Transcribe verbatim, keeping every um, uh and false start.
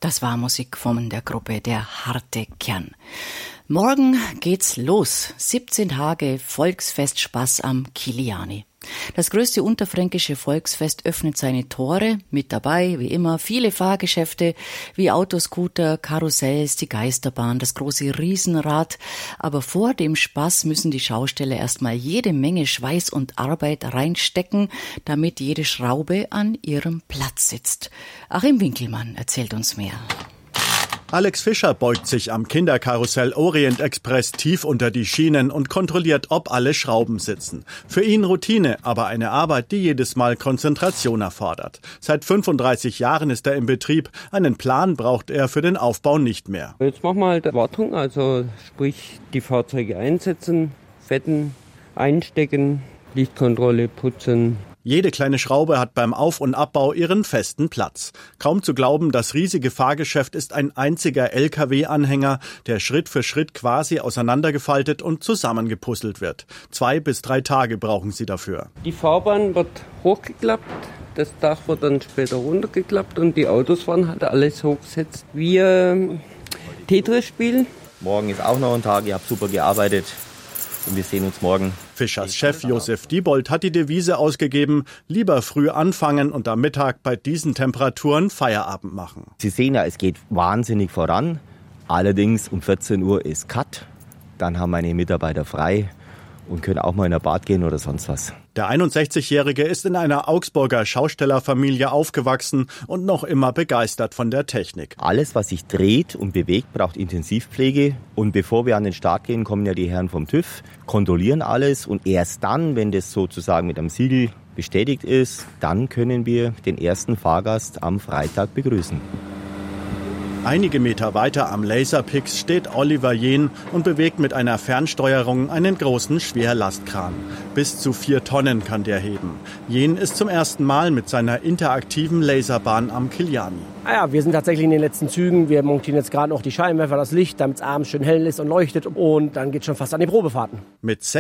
Das war Musik von der Gruppe Der harte Kern. Morgen geht's los. siebzehn Tage Volksfestspaß am Kiliani. Das größte unterfränkische Volksfest öffnet seine Tore. Mit dabei, wie immer, viele Fahrgeschäfte wie Autoscooter, Karussells, die Geisterbahn, das große Riesenrad. Aber vor dem Spaß müssen die Schausteller erstmal jede Menge Schweiß und Arbeit reinstecken, damit jede Schraube an ihrem Platz sitzt. Achim Winkelmann erzählt uns mehr. Alex Fischer beugt sich am Kinderkarussell Orient Express tief unter die Schienen und kontrolliert, ob alle Schrauben sitzen. Für ihn Routine, aber eine Arbeit, die jedes Mal Konzentration erfordert. Seit fünfunddreißig Jahren ist er im Betrieb. Einen Plan braucht er für den Aufbau nicht mehr. Jetzt machen wir halt Wartung, also sprich die Fahrzeuge einsetzen, fetten, einstecken, Lichtkontrolle, putzen. Jede kleine Schraube hat beim Auf- und Abbau ihren festen Platz. Kaum zu glauben, das riesige Fahrgeschäft ist ein einziger L K W-Anhänger, der Schritt für Schritt quasi auseinandergefaltet und zusammengepuzzelt wird. Zwei bis drei Tage brauchen sie dafür. Die Fahrbahn wird hochgeklappt, das Dach wird dann später runtergeklappt und die Autos werden halt alles hochgesetzt wie ein Tetris-Spiel. Morgen ist auch noch ein Tag, ihr habt super gearbeitet. Und wir sehen uns morgen. Fischers Chef Josef Diebold hat die Devise ausgegeben, lieber früh anfangen und am Mittag bei diesen Temperaturen Feierabend machen. Sie sehen ja, es geht wahnsinnig voran. Allerdings um vierzehn Uhr ist Cut. Dann haben meine Mitarbeiter frei und können auch mal in der Bad gehen oder sonst was. Der einundsechzigjährige ist in einer Augsburger Schaustellerfamilie aufgewachsen und noch immer begeistert von der Technik. Alles, was sich dreht und bewegt, braucht Intensivpflege. Und bevor wir an den Start gehen, kommen ja die Herren vom TÜV, kontrollieren alles. Und erst dann, wenn das sozusagen mit einem Siegel bestätigt ist, dann können wir den ersten Fahrgast am Freitag begrüßen. Einige Meter weiter am Laserpix steht Oliver Jehn und bewegt mit einer Fernsteuerung einen großen Schwerlastkran. Bis zu vier Tonnen kann der heben. Jehn ist zum ersten Mal mit seiner interaktiven Laserbahn am Kiliani. Ah ja, wir sind tatsächlich in den letzten Zügen. Wir montieren jetzt gerade noch die Scheinwerfer, das Licht, damit es abends schön hell ist und leuchtet. Und dann geht es schon fast an die Probefahrten. Mit